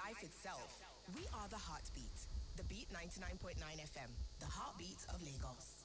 life itself. We are the heartbeat. The Beat 99.9 FM, the heartbeat of Lagos.